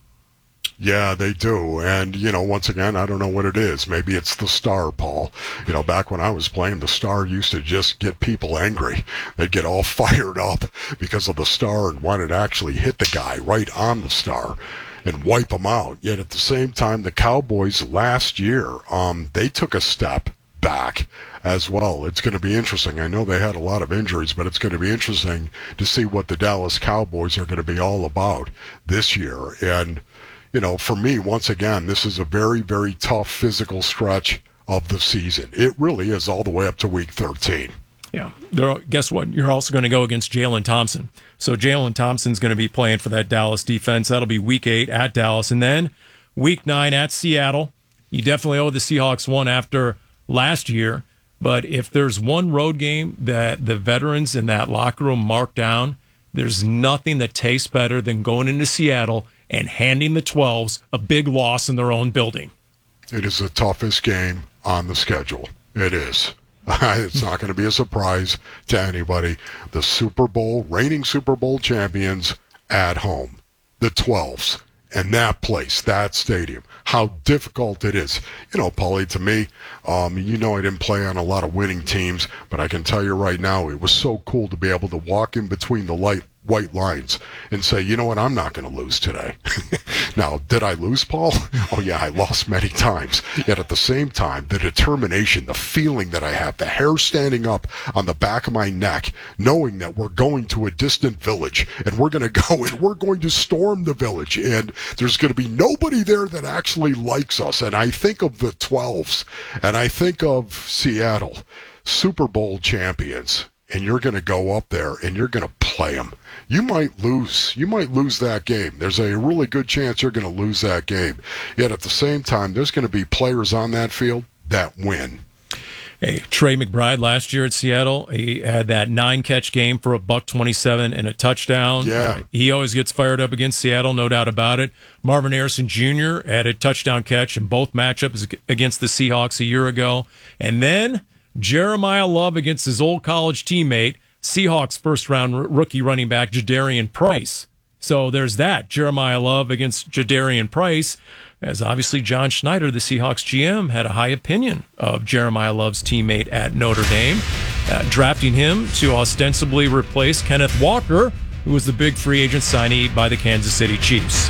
Yeah, they do. And, you know, once again, I don't know what it is. Maybe it's the star, Paul. You know, back when I was playing, the star used to just get people angry. They'd get all fired up because of the star and wanted to actually hit the guy right on the star and wipe them out. Yet at the same time, the Cowboys last year, um, they took a step back as well. It's going to be interesting. I know they had a lot of injuries, but it's going to be interesting to see what the Dallas Cowboys are going to be all about this year. And, you know, for me, once again, this is a very, very tough physical stretch of the season. It really is all the way up to week thirteen. Yeah. There, guess what? You're also going to go against Jalen Thompson. So Jalen Thompson's going to be playing for that Dallas defense. That'll be week eight at Dallas. And then week nine at Seattle. You definitely owe the Seahawks one after last year. But if there's one road game that the veterans in that locker room mark down, there's nothing that tastes better than going into Seattle and handing the twelves a big loss in their own building. It is the toughest game on the schedule. It is. It's not going to be a surprise to anybody. The Super Bowl, reigning Super Bowl champions at home, the twelves, and that place, that stadium, how difficult it is. You know, Paulie, to me, um, you know I didn't play on a lot of winning teams, but I can tell you right now, it was so cool to be able to walk in between the light white lines and say, you know what, I'm not going to lose today. Now, did I lose, Paul? Oh, yeah, I lost many times. Yet at the same time, the determination, the feeling that I have, the hair standing up on the back of my neck, knowing that we're going to a distant village and we're going to go and we're going to storm the village and there's going to be nobody there that actually likes us. And I think of the twelves and I think of Seattle, Super Bowl champions. And you're going to go up there and you're going to play them. You might lose. You might lose that game. There's a really good chance you're going to lose that game. Yet at the same time, there's going to be players on that field that win. Hey, Trey McBride last year at Seattle, he had that nine-catch game for a buck twenty-seven and a touchdown. Yeah. Uh, he always gets fired up against Seattle, no doubt about it. Marvin Harrison Junior had a touchdown catch in both matchups against the Seahawks a year ago. And then Jeremiah Love against his old college teammate, Seahawks first-round r- rookie running back Jadarian Price. So there's that. Jeremiah Love against Jadarian Price, as obviously John Schneider, the Seahawks G M, had a high opinion of Jeremiah Love's teammate at Notre Dame, uh, drafting him to ostensibly replace Kenneth Walker, who was the big free agent signee by the Kansas City Chiefs.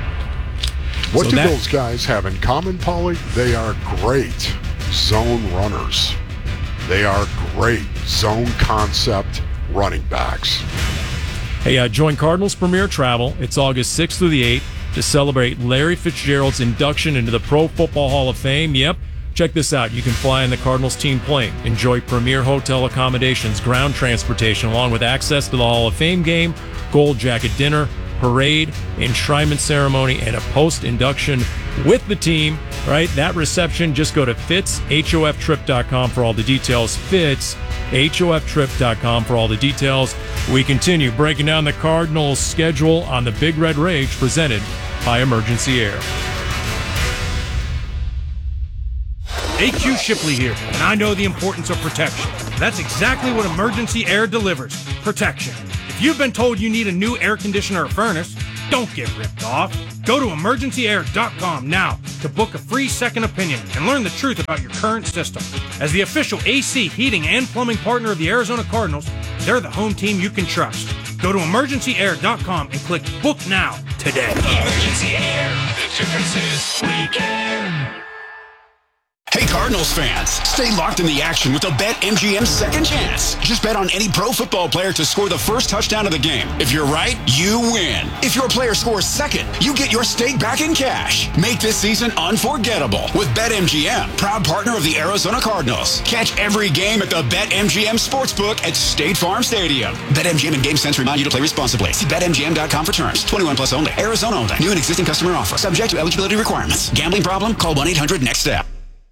What So do that- those guys have in common, Paulie? They are great zone runners. They are great zone concept running backs. Hey, uh, join Cardinals Premier Travel. It's August sixth through the eighth to celebrate Larry Fitzgerald's induction into the Pro Football Hall of Fame. Yep. Check this out. You can fly in the Cardinals team plane, enjoy premier hotel accommodations, ground transportation, along with access to the Hall of Fame game, gold jacket dinner, parade, enshrinement ceremony, and a post-induction with the team, right? That reception, just go to fitz hof trip dot com for all the details. fitz hof trip dot com for all the details. We continue breaking down the Cardinals' schedule on the Big Red Rage, presented by Emergency Air. A Q Shipley here, and I know the importance of protection. That's exactly what Emergency Air delivers, protection. If you've been told you need a new air conditioner or furnace, don't get ripped off. Go to emergency air dot com now to book a free second opinion and learn the truth about your current system. As the official A C, heating, and plumbing partner of the Arizona Cardinals, they're the home team you can trust. Go to emergency air dot com and click Book Now today. Emergency Air, the difference is we care. Hey Cardinals fans, stay locked in the action with the BetMGM Second Chance. Just bet on any pro football player to score the first touchdown of the game. If you're right, you win. If your player scores second, you get your stake back in cash. Make this season unforgettable with BetMGM, proud partner of the Arizona Cardinals. Catch every game at the BetMGM Sportsbook at State Farm Stadium. BetMGM and GameSense remind you to play responsibly. See bet M G M dot com for terms. twenty-one plus only. Arizona only. New and existing customer offer. Subject to eligibility requirements. Gambling problem? Call one eight hundred next step.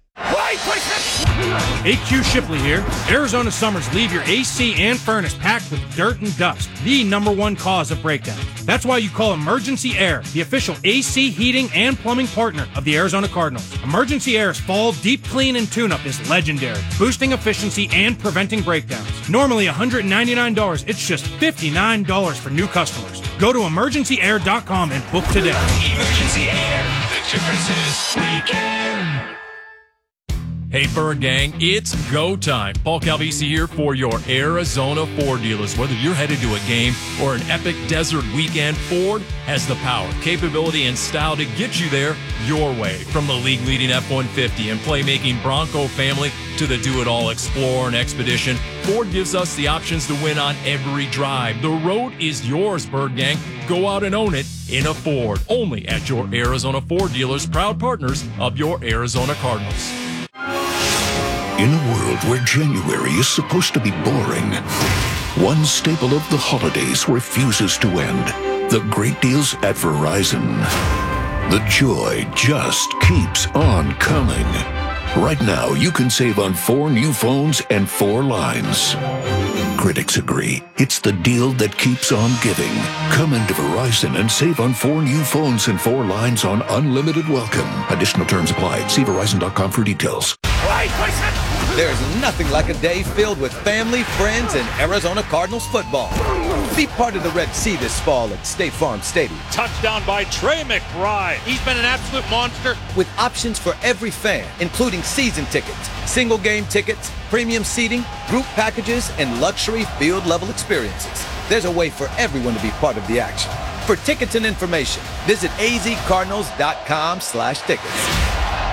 A Q Shipley here. Arizona summers leave your A C and furnace packed with dirt and dust, the number one cause of breakdown. That's why you call Emergency Air, the official A C, heating, and plumbing partner of the Arizona Cardinals. Emergency Air's fall deep clean and tune-up is legendary, boosting efficiency and preventing breakdowns. Normally one hundred ninety-nine dollars, it's just fifty-nine dollars for new customers. Go to emergency air dot com and book today. Emergency Air, the difference is we care. Hey Bird Gang, it's go time. Paul Calvisi here for your Arizona Ford dealers. Whether you're headed to a game or an epic desert weekend, Ford has the power, capability, and style to get you there your way. From the league-leading F one fifty and playmaking Bronco family to the do-it-all Explorer and Expedition, Ford gives us the options to win on every drive. The road is yours, Bird Gang. Go out and own it in a Ford. Only at your Arizona Ford dealers, proud partners of your Arizona Cardinals. In a world where January is supposed to be boring, one staple of the holidays refuses to end. The great deals at Verizon. The joy just keeps on coming. Right now, you can save on four new phones and four lines. Critics agree. It's the deal that keeps on giving. Come into Verizon and save on four new phones and four lines on unlimited welcome. Additional terms apply. See Verizon dot com for details. There's nothing like a day filled with family, friends, and Arizona Cardinals football. Be part of the Red Sea this fall at State Farm Stadium. Touchdown by Trey McBride. He's been an absolute monster. With options for every fan, including season tickets, single game tickets, premium seating, group packages, and luxury field-level experiences. There's a way for everyone to be part of the action. For tickets and information, visit azcardinals.com slash tickets.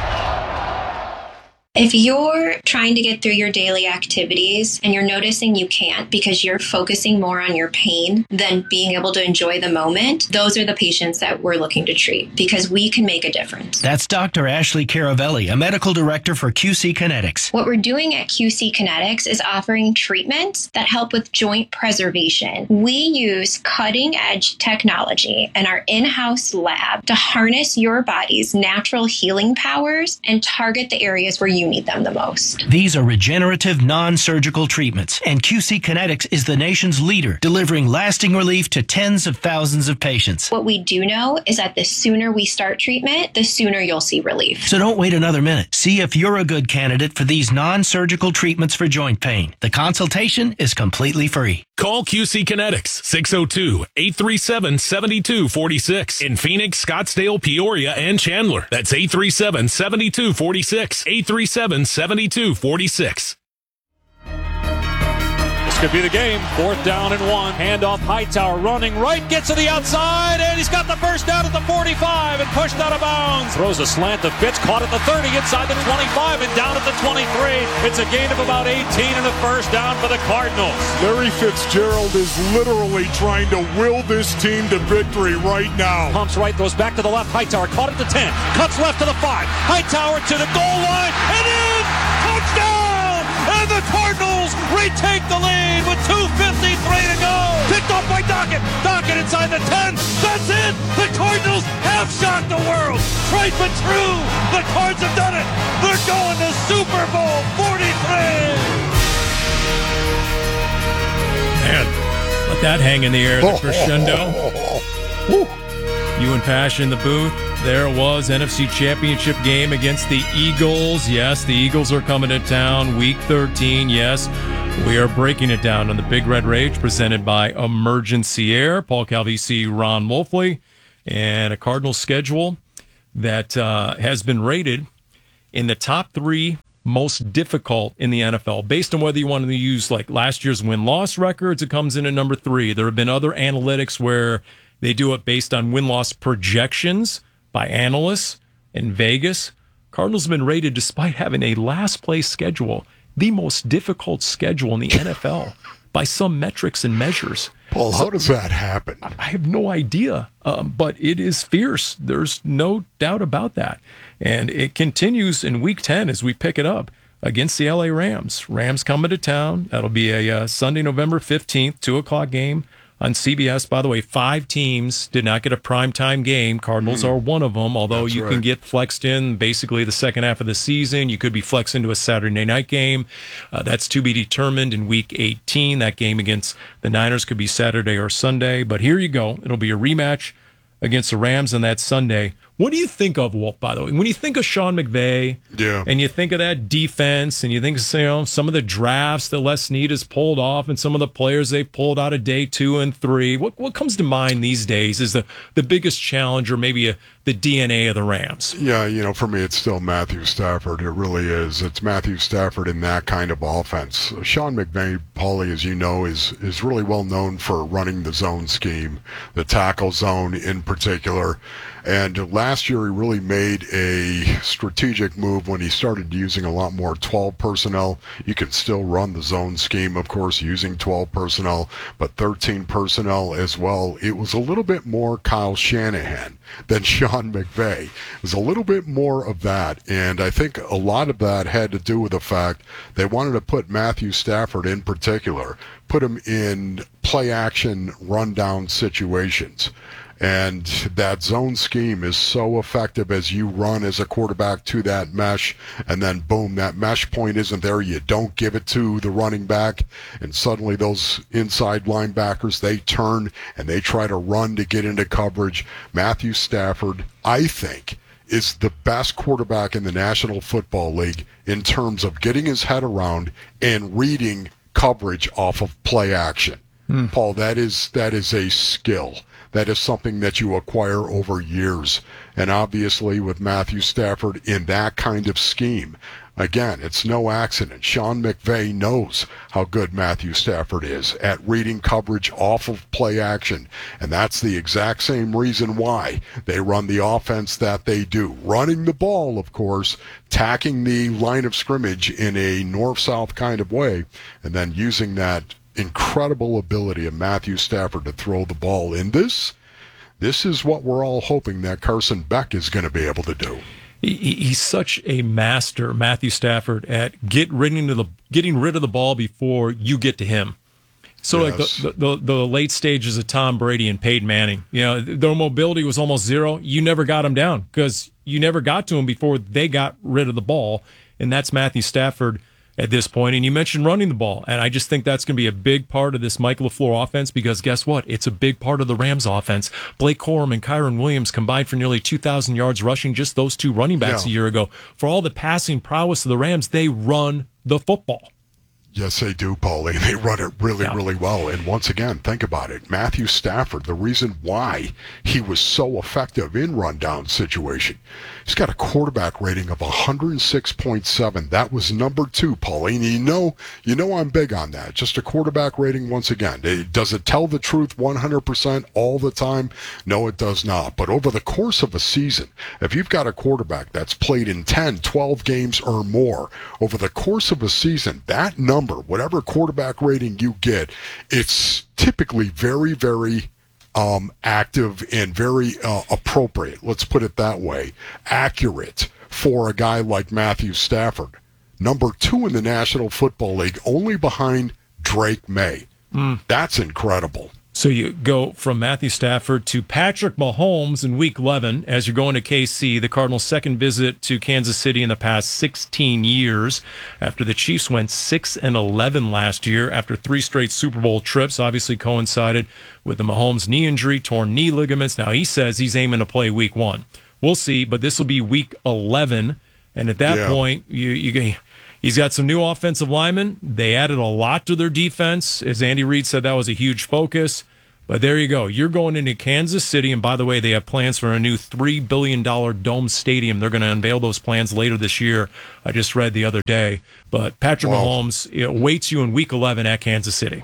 If you're trying to get through your daily activities and you're noticing you can't because you're focusing more on your pain than being able to enjoy the moment, those are the patients that we're looking to treat because we can make a difference. That's Doctor Ashley Caravelli, a medical director for Q C Kinetics. What we're doing at Q C Kinetics is offering treatments that help with joint preservation. We use cutting-edge technology in our in-house lab to harness your body's natural healing powers and target the areas where you you need them the most. These are regenerative, non-surgical treatments, and Q C Kinetics is the nation's leader, delivering lasting relief to tens of thousands of patients. What we do know is that the sooner we start treatment, the sooner you'll see relief. So don't wait another minute. See if you're a good candidate for these non-surgical treatments for joint pain. The consultation is completely free. Call Q C Kinetics, six oh two, eight three seven, seven two four six in Phoenix, Scottsdale, Peoria, and Chandler. That's eight three seven, seven two four six, eight three seven, seven two four six. could be the game. Fourth down and one. Handoff Hightower running right, gets to the outside, and he's got the first down at the forty-five and pushed out of bounds. Throws a slant to Fitz, caught at the thirty, inside the twenty-five and down at the twenty-three. It's a gain of about eighteen and a first down for the Cardinals. Larry Fitzgerald is literally trying to will this team to victory right now. Pumps right, throws back to the left. Hightower caught at the ten, cuts left to the five. Hightower to the goal line, and in! Touchdown! And the Cardinals retake the lead with two fifty-three to go. Picked off by Dockett. Dockett inside the ten. That's it! The Cardinals have shocked the world. Trite but true. The Cards have done it. They're going to Super Bowl forty-three. Man, let that hang in the air, the crescendo. You and Passion in the booth. There it was, N F C Championship game against the Eagles. Yes, the Eagles are coming to town, week thirteen. Yes, we are breaking it down on the Big Red Rage, presented by Emergency Air. Paul Calvisi, Ron Wolfley, and a Cardinals schedule that uh, has been rated in the top three most difficult in the N F L. Based on whether you want to use like last year's win-loss records, it comes in at number three. There have been other analytics where they do it based on win-loss projections by analysts in Vegas. Cardinals have been rated, despite having a last-place schedule, the most difficult schedule in the N F L by some metrics and measures. Paul, how does that happen? I have no idea, um, but it is fierce. There's no doubt about that. And it continues in week ten as we pick it up against the L A Rams. Rams coming to town. That'll be a uh, Sunday, November fifteenth, two o'clock game on C B S. By the way, five teams did not get a primetime game. Cardinals mm. are one of them, although That's you right. can get flexed in basically the second half of the season. You could be flexed into a Saturday night game. Uh, that's to be determined in week eighteen. That game against the Niners could be Saturday or Sunday. But here you go. It'll be a rematch against the Rams on that Sunday. What do you think of, Wolf, by the way? When you think of Sean McVay, yeah. and you think of that defense, and you think of, you know, some of the drafts that Les Snead has pulled off and some of the players they pulled out of day two and three, what what comes to mind these days is the, the biggest challenge, or maybe a, the D N A of the Rams? Yeah, you know, for me, it's still Matthew Stafford. It really is. It's Matthew Stafford in that kind of offense. Sean McVay, Paulie, as you know, is, is really well known for running the zone scheme, the tackle zone in particular. And last year, he really made a strategic move when he started using a lot more twelve personnel. You can still run the zone scheme, of course, using twelve personnel, but thirteen personnel as well. It was a little bit more Kyle Shanahan than Sean McVay. It was a little bit more of that, and I think a lot of that had to do with the fact they wanted to put Matthew Stafford in particular, put him in play-action, run-down situations. And that zone scheme is so effective as you run as a quarterback to that mesh, and then boom, that mesh point isn't there. You don't give it to the running back, and suddenly those inside linebackers, they turn and they try to run to get into coverage. Matthew Stafford, I think, is the best quarterback in the National Football League in terms of getting his head around and reading coverage off of play action. Hmm. Paul, that is that is a skill. That is something that you acquire over years. And obviously with Matthew Stafford in that kind of scheme, again, it's no accident. Sean McVay knows how good Matthew Stafford is at reading coverage off of play action. And that's the exact same reason why they run the offense that they do. Running the ball, of course, tacking the line of scrimmage in a north-south kind of way, and then using that incredible ability of Matthew Stafford to throw the ball in this. This is what we're all hoping that Carson Beck is going to be able to do. He, he's such a master, Matthew Stafford, at get rid of the, getting rid of the ball before you get to him. So yes. like the, the the late stages of Tom Brady and Peyton Manning, you know, their mobility was almost zero. You never got him down because you never got to him before they got rid of the ball, and that's Matthew Stafford at this point. And you mentioned running the ball, and I just think that's going to be a big part of this Mike LaFleur offense, because guess what? It's a big part of the Rams offense. Blake Corum and Kyron Williams combined for nearly two thousand yards rushing, just those two running backs yeah. a year ago. For all the passing prowess of the Rams, they run the football. Yes, they do, Paulie. They run it really, yeah. really well. And once again, think about it. Matthew Stafford, the reason why he was so effective in rundown situation, he's got a quarterback rating of one oh six point seven. That was number two, Paulie. And you know, you know I'm big on that. Just a quarterback rating once again. Does it tell the truth one hundred percent all the time? No, it does not. But over the course of a season, if you've got a quarterback that's played in ten, twelve games or more, over the course of a season, that number, whatever quarterback rating you get, it's typically very, very um, active and very uh, appropriate. Let's put it that way. Accurate for a guy like Matthew Stafford. Number two in the National Football League, only behind Drake May. Mm. That's incredible. So you go from Matthew Stafford to Patrick Mahomes in week eleven as you're going to K C, the Cardinals' second visit to Kansas City in the past sixteen years, after the Chiefs went six and eleven last year after three straight Super Bowl trips, obviously coincided with the Mahomes knee injury, torn knee ligaments. Now he says he's aiming to play week one. We'll see, but this will be week eleven, and at that yeah. point, you you he's got some new offensive linemen. They added a lot to their defense. As Andy Reid said, that was a huge focus. But there you go. You're going into Kansas City, and by the way, they have plans for a new three billion dollars dome stadium. They're going to unveil those plans later this year. I just read the other day. But Patrick wow. Mahomes it awaits you in week eleven at Kansas City.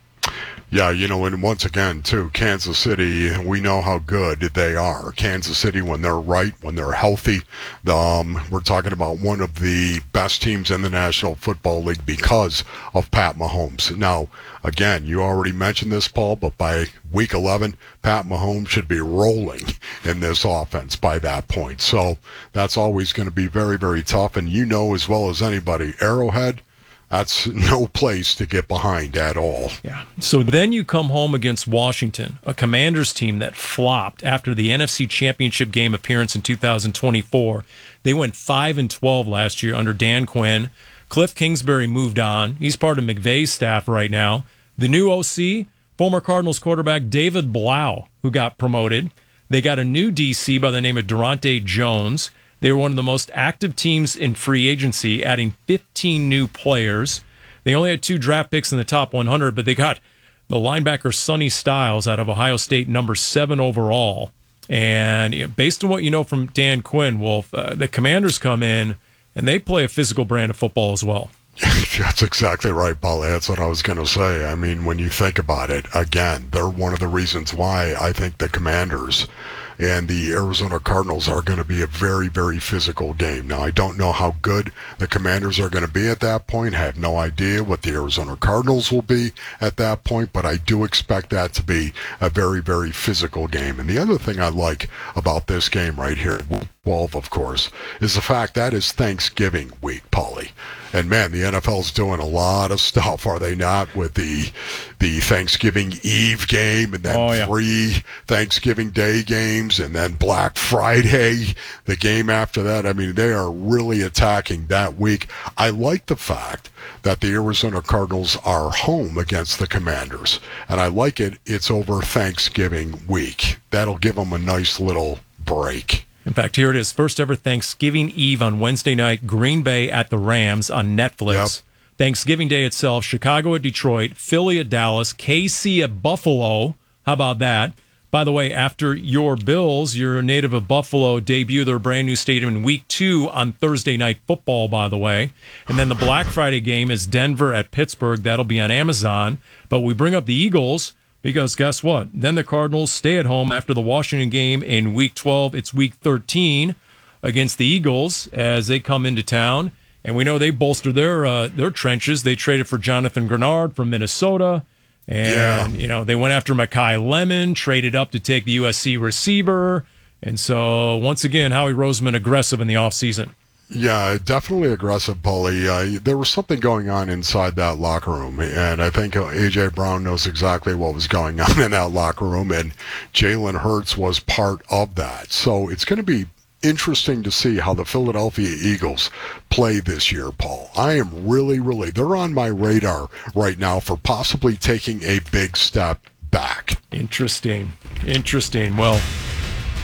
Yeah, you know, and once again, too, Kansas City, we know how good they are. Kansas City, when they're right, when they're healthy, um, we're talking about one of the best teams in the National Football League because of Pat Mahomes. Now, again, you already mentioned this, Paul, but by week eleven, Pat Mahomes should be rolling in this offense by that point. So that's always going to be very, very tough. And you know as well as anybody, Arrowhead, that's no place to get behind at all. Yeah. So then you come home against Washington, a Commanders team that flopped after the N F C Championship game appearance in two thousand twenty-four. They went five and twelve last year under Dan Quinn. Cliff Kingsbury moved on. He's part of McVay's staff right now. The new O C, former Cardinals quarterback David Blau, who got promoted. They got a new D C by the name of Durante Jones. They were one of the most active teams in free agency, adding fifteen new players. They only had two draft picks in the top one hundred, but they got the linebacker Sonny Styles out of Ohio State, number seven overall. And you know, based on what you know from Dan Quinn, Wolf, uh, the Commanders come in, and they play a physical brand of football as well. That's exactly right, Paul. That's what I was going to say. I mean, when you think about it, again, they're one of the reasons why I think the Commanders and the Arizona Cardinals are going to be a very, very physical game. Now, I don't know how good the Commanders are going to be at that point. I have no idea what the Arizona Cardinals will be at that point, but I do expect that to be a very, very physical game. And the other thing I like about this game right here, twelve, of course, is the fact that is Thanksgiving week, Paulie. And man, the N F L's doing a lot of stuff, are they not? With the the Thanksgiving Eve game, and then oh, yeah. three Thanksgiving Day games, and then Black Friday, the game after that. I mean, they are really attacking that week. I like the fact that the Arizona Cardinals are home against the Commanders, and I like it. It's over Thanksgiving week. That'll give them a nice little break. In fact, here it is. First ever Thanksgiving Eve on Wednesday night, Green Bay at the Rams on Netflix. Yep. Thanksgiving Day itself, Chicago at Detroit, Philly at Dallas, K C at Buffalo. How about that? By the way, after your Bills, your native of Buffalo, debut their brand new stadium in week two on Thursday Night Football, by the way. And then the Black Friday game is Denver at Pittsburgh. That'll be on Amazon. But we bring up the Eagles because guess what? Then the Cardinals stay at home after the Washington game in week twelve. It's week thirteen against the Eagles as they come into town. And we know they bolster their uh, their trenches. They traded for Jonathan Grenard from Minnesota. And, yeah. you know, they went after Mekhi Lemon, traded up to take the U S C receiver. And so, once again, Howie Roseman aggressive in the offseason. Yeah, definitely aggressive, Paulie. Uh, there was something going on inside that locker room, and I think A J. Brown knows exactly what was going on in that locker room, and Jalen Hurts was part of that. So it's going to be interesting to see how the Philadelphia Eagles play this year, Paul. I am really, really, they're on my radar right now for possibly taking a big step back. Interesting. Interesting. Well,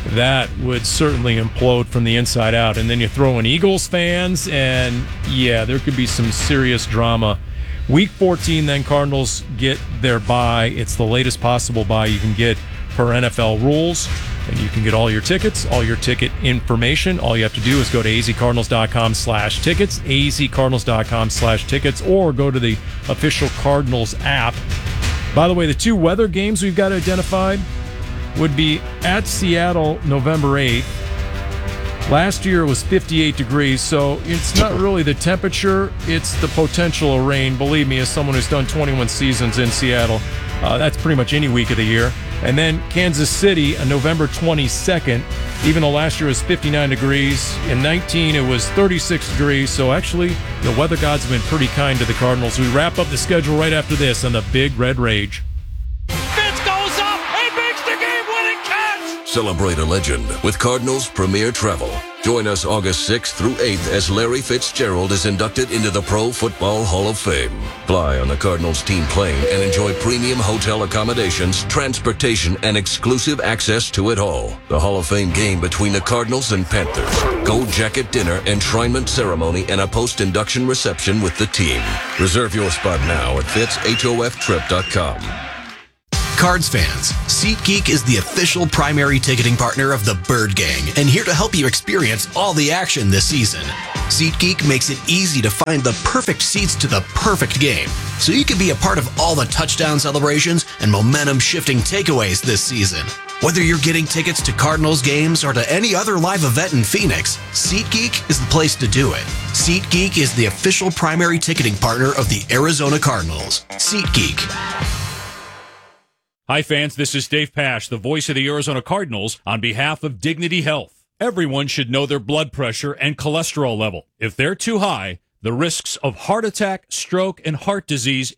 that would certainly implode from the inside out. And then you throw in Eagles fans, and yeah, there could be some serious drama. Week fourteen, then Cardinals get their bye. It's the latest possible bye you can get per N F L rules. And you can get all your tickets, all your ticket information. All you have to do is go to azcardinals.com slash tickets, azcardinals.com slash tickets, or go to the official Cardinals app. By the way, the two weather games we've got identified would be at Seattle November eighth. Last year it was fifty-eight degrees, so it's not really the temperature, it's the potential of rain. Believe me, as someone who's done twenty-one seasons in Seattle, uh, that's pretty much any week of the year. And then Kansas City on November twenty-second, even though last year was fifty-nine degrees. In nineteen, it was thirty-six degrees. So actually, the weather gods have been pretty kind to the Cardinals. We wrap up the schedule right after this on the Big Red Rage. Fitz goes up and makes the game-winning catch. Celebrate a legend with Cardinals Premier Travel. Join us August sixth through eighth as Larry Fitzgerald is inducted into the Pro Football Hall of Fame. Fly on the Cardinals team plane and enjoy premium hotel accommodations, transportation, and exclusive access to it all. The Hall of Fame game between the Cardinals and Panthers. Gold jacket dinner, enshrinement ceremony, and a post-induction reception with the team. Reserve your spot now at fitz hof trip dot com. Cards fans, SeatGeek is the official primary ticketing partner of the Bird Gang and here to help you experience all the action this season. SeatGeek makes it easy to find the perfect seats to the perfect game, so you can be a part of all the touchdown celebrations and momentum-shifting takeaways this season. Whether you're getting tickets to Cardinals games or to any other live event in Phoenix, SeatGeek is the place to do it. SeatGeek is the official primary ticketing partner of the Arizona Cardinals. SeatGeek. Hi, fans. This is Dave Pasch, the voice of the Arizona Cardinals, on behalf of Dignity Health. Everyone should know their blood pressure and cholesterol level. If they're too high, the risks of heart attack, stroke, and heart disease